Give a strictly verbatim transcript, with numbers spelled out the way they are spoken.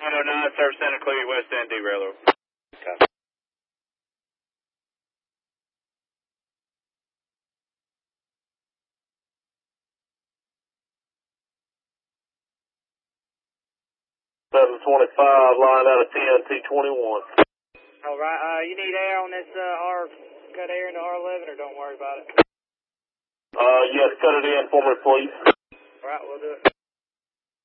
one oh nine, service Santa Clara West End, derailer. Okay. seven twenty-five, line out of ten, T twenty-one. All right, uh, you need air on this uh, R, cut air into R eleven, or don't worry about it? Uh, yes, cut it in for me, please. All right, we'll do it.